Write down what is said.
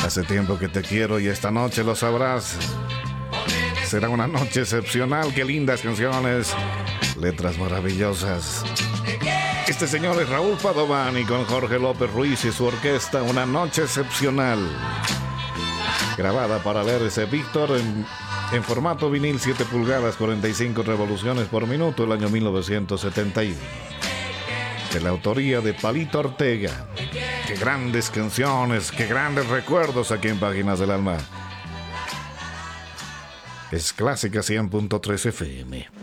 Hace tiempo que te quiero y esta noche lo sabrás. Será una noche excepcional. Qué lindas canciones, letras maravillosas. Este señor es Raúl Padovani con Jorge López Ruiz y su orquesta. Una noche excepcional. Grabada para leerse Víctor en formato vinil 7 pulgadas, 45 revoluciones por minuto, el año 1971. De la autoría de Palito Ortega. Qué grandes canciones, qué grandes recuerdos aquí en Páginas del Alma. Es Clásica 100.3 FM.